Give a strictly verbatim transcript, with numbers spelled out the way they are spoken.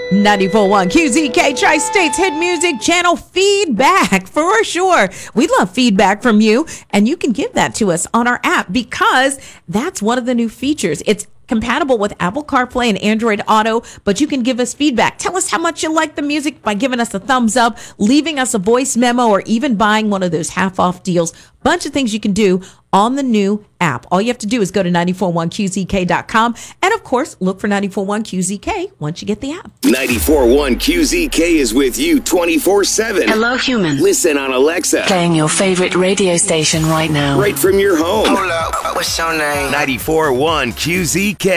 ninety-four point one Q Z K, Tri-States Hit Music Channel. Feedback, for sure. We love feedback from you, and you can give that to us on our app because that's one of the new features. It's compatible with Apple CarPlay and Android Auto, but you can give us feedback. Tell us how much you like the music by giving us a thumbs up, leaving us a voice memo, or even buying one of those half-off deals. Bunch of things you can do on the new app. All you have to do is go to nine four one Q Z K dot com and, of course, look for nine four one Q Z K once you get the app. ninety-four point one Q Z K is with you twenty-four seven. Hello, human. Listen on Alexa. Playing your favorite radio station right now. Right from your home. Hold up, what's your name? ninety-four point one Q Z K.